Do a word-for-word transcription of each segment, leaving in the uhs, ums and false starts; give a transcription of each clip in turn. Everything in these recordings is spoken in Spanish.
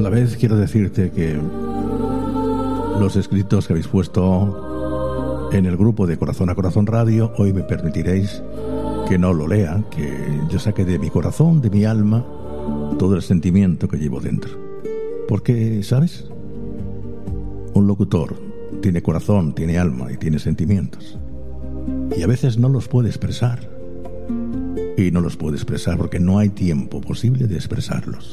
la vez quiero decirte que los escritos que habéis puesto en el grupo de Corazón a Corazón Radio, hoy me permitiréis que no lo lea, que yo saque de mi corazón, de mi alma, todo el sentimiento que llevo dentro. Porque, ¿sabes? Un locutor tiene corazón, tiene alma y tiene sentimientos. Y a veces no los puede expresar. Y no los puede expresar porque no hay tiempo posible de expresarlos.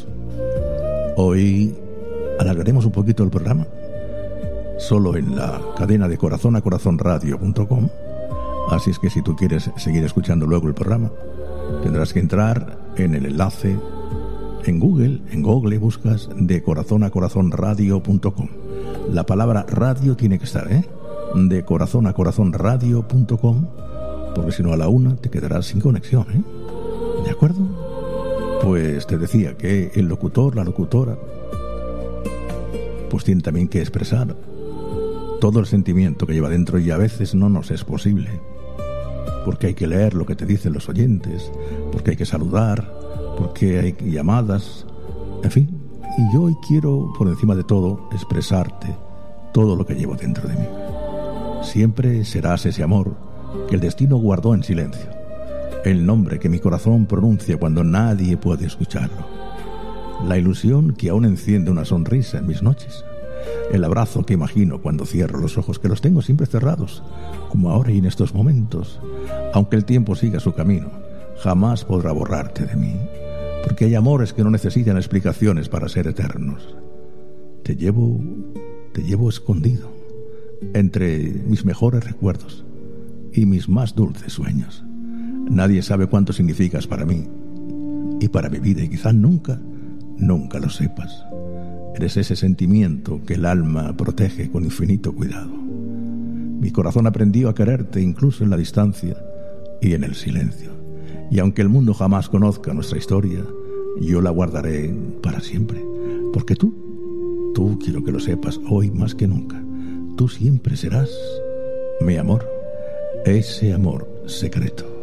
Hoy alargaremos un poquito el programa, solo en la cadena de corazón a corazón radio punto com. Así es que si tú quieres seguir escuchando luego el programa, tendrás que entrar en el enlace en Google, en Google buscas de corazón a corazón radio punto com. La palabra radio tiene que estar, ¿eh? De corazón a corazón radio punto com, porque si no a la una te quedarás sin conexión, ¿eh? ¿De acuerdo? Pues te decía que el locutor, la locutora, pues tiene también que expresar todo el sentimiento que lleva dentro, y a veces no nos es posible, porque hay que leer lo que te dicen los oyentes, porque hay que saludar, porque hay llamadas, en fin. Y yo hoy quiero, por encima de todo, expresarte todo lo que llevo dentro de mí. Siempre serás ese amor que el destino guardó en silencio, el nombre que mi corazón pronuncia cuando nadie puede escucharlo, la ilusión que aún enciende una sonrisa en mis noches, el abrazo que imagino cuando cierro los ojos, que los tengo siempre cerrados, como ahora y en estos momentos. Aunque el tiempo siga su camino, jamás podrá borrarte de mí, porque hay amores que no necesitan explicaciones para ser eternos. Te llevo, te llevo escondido entre mis mejores recuerdos y mis más dulces sueños. Nadie sabe cuánto significas para mí y para mi vida, y quizás nunca, nunca lo sepas. Eres ese sentimiento que el alma protege con infinito cuidado. Mi corazón aprendió a quererte incluso en la distancia y en el silencio. Y aunque el mundo jamás conozca nuestra historia, yo la guardaré para siempre. Porque tú, tú quiero que lo sepas hoy más que nunca. Tú siempre serás mi amor, ese amor secreto.